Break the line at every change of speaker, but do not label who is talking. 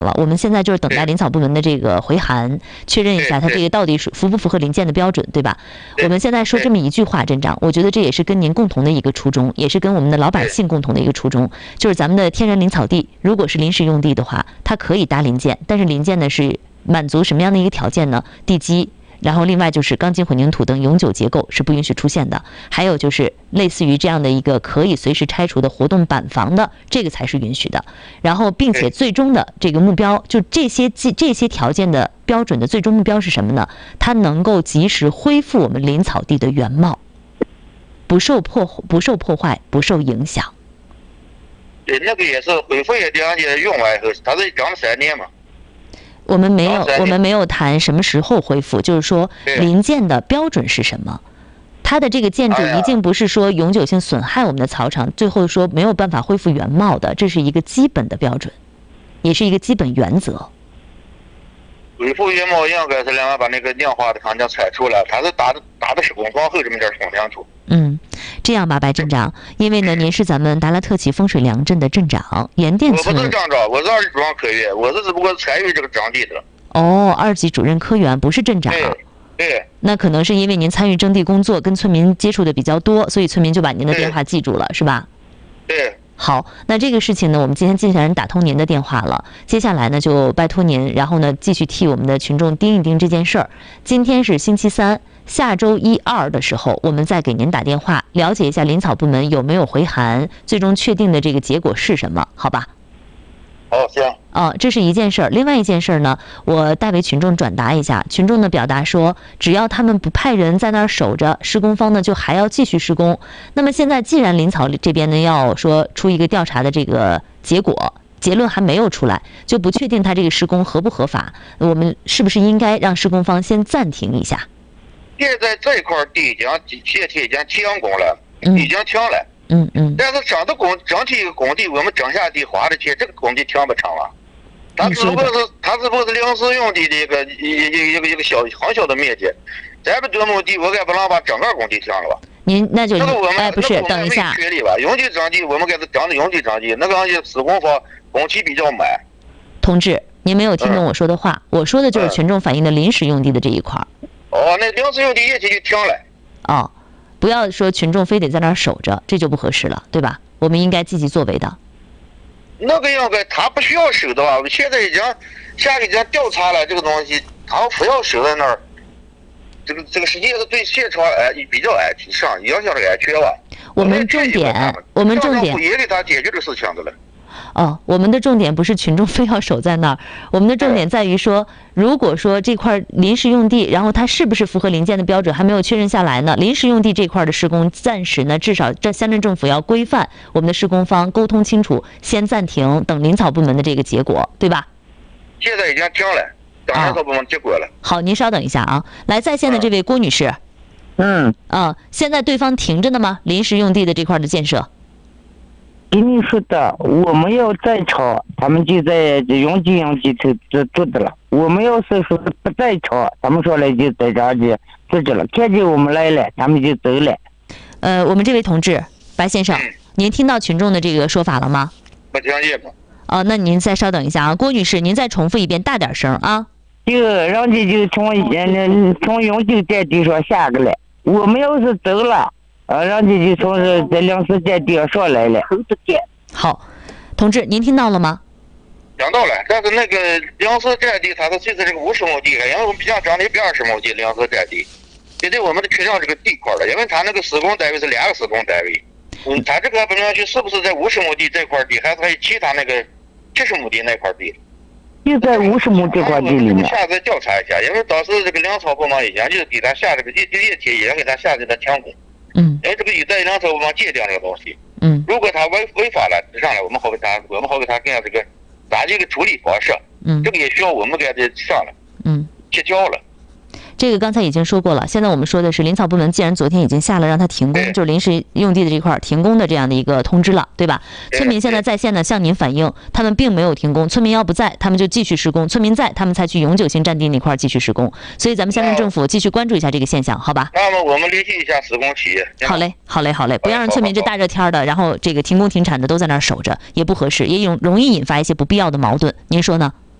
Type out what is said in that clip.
了，我们现在就是等待林草部门的这个回函，确认一下它这个到底符不符合临建的标准，对吧？我们现在说这么一句话，镇长，我觉得这也是跟您共同的一个初衷，也是跟我们的老百姓共同的一个初衷，就是咱们的天然林草地，如果是临时用地的话，它可以搭临建，但是临建呢是满足什么样的一个条件呢？地基。然后另外就是钢筋混凝土等永久结构是不允许出现的，还有就是类似于这样的一个可以随时拆除的活动板房的，这个才是允许的。然后并且最终的这个目标，就这些条件的标准的最终目标是什么呢？它能够及时恢复我们林草地的原貌，不受破坏，不受影响。
对，那个也是恢复也两年用完以后，它是讲了3年嘛。
我们没有谈什么时候恢复，就是说临建的标准是什么？它的这个建筑一定不是说永久性损害我们的草场，最后说没有办法恢复原貌的，这是一个基本的标准，也是一个基本原则。
恢复原貌应该是两个把那个亮化的厂家拆除了，它是打的施工房后这么点冲亮处。
这样吧，白镇长，因为呢，您是咱们达拉特旗风水梁镇的镇长，盐店村。
我不是镇长，我是2级主任科员，我是只不过参与这个征地的。
哦，2级主任科员，不是镇长。
对。
那可能是因为您参与征地工作，跟村民接触的比较多，所以村民就把您的电话记住了，是吧？
对。
好，那这个事情呢，我们今天经纪人打通您的电话了，接下来呢就拜托您，然后呢继续替我们的群众盯一盯这件事儿。今天是星期3。下周1、2的时候，我们再给您打电话，了解一下林草部门有没有回函，最终确定的这个结果是什么，好吧？
好，行。
这是一件事儿。另外一件事儿呢，我代为群众转达一下，群众呢表达说，只要他们不派人在那儿守着，施工方呢就还要继续施工。那么现在既然林草这边呢要说出一个调查的这个结论还没有出来，就不确定他这个施工合不合法，我们是不是应该让施工方先暂停一下？
现在这块地已经停工了，已经停了。但是整体一个工地，我们整下地花的钱，这个工地停不成了。它只不过是临时用地的一个很小的面积，再不多亩地，我该不能把整个工地停了吧？
您那就不是，等一下。
确立吧，永久征地我们给它整的永久征地，那个施工方工期比较慢。
同志，您没有听懂我说的话，我说的就是群众反映的临时用地的这一块。
那临时用地业绩就停了。
不要说群众非得在那儿守着，这就不合适了，对吧？我们应该积极作为的。
那个应该他不需要守的吧？现在下已经调查了这个东西，他不要守在那儿。这个实际是对现场比较安全上，影响了安全吧。
我们重点
也给他解决这事情的了。
我们的重点不是群众非要守在那儿，我们的重点在于说，如果说这块临时用地，然后它是不是符合临建的标准还没有确认下来呢？临时用地这块的施工暂时呢，至少这乡镇政府要规范我们的施工方沟通清楚，先暂停，等林草部门的这个结果，对吧？
现在已经停了，等林草部门结果了。
好，您稍等一下啊。来，在线的这位郭女士。现在对方停着呢吗？临时用地的这块的建设？
跟你说的，我们要再吵，他们就在永吉做的了。我们要是说不再吵，他们说了就在这儿就做着了。看见我们来了，他们就走了。
我们这位同志，白先生，您听到群众的这个说法了吗？
不听见吗？
那您再稍等一下啊，郭女士，您再重复一遍，大点声啊。
就人家就从永久在地上下个来，我们要是走了。人家就从在临时占地上来了。
好，同志，您听到了吗？
听到了，但是那个临时占地，它就是这个50亩地，因为我们毕竟整的120亩地临时占地，现在我们得确定这个地块了，因为它那个施工单位是2个施工单位，它这个不明确是不是在50亩地这块地，还是其他那个70亩地那块地？
就在50亩这块地里面。
下次调查一下，因为当时这个林草部门已经就给他下这个业体，也给他下这个停工。因为这个在林草部门界定这个东西。如果他违法了，上来我们好给他跟这个咋这个处理方式。这个也需要我们给他上来。协调了。
这个刚才已经说过了，现在我们说的是林草部门既然昨天已经下了让他停工，就是临时用地的这块停工的这样的一个通知了，对吧？村民现在在线呢向您反映，他们并没有停工，村民要不在他们就继续施工，村民在他们才去永久性占地那块继续施工，所以咱们乡镇政府继续关注一下这个现象，好吧？
那么我们联系一下施工企业。
好嘞，不要让村民这大热天的，然后这个停工停产的都在那儿守着，也不合适，也容易引发一些不必要的矛盾，您说呢？